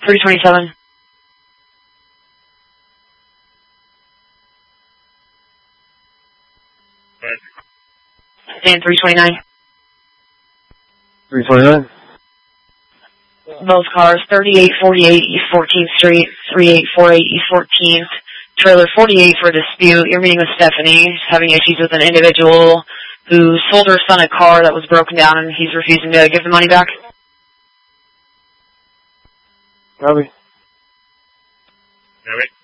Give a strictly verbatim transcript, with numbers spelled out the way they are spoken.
three twenty-seven. And three twenty-nine. three twenty-nine. Both cars, thirty-eight forty-eight East fourteenth Street, thirty-eight forty-eight East fourteenth. Trailer forty-eight for dispute. You're meeting with Stephanie. She's having issues with an individual who sold her son a car that was broken down and he's refusing to give the money back. Copy. Copy.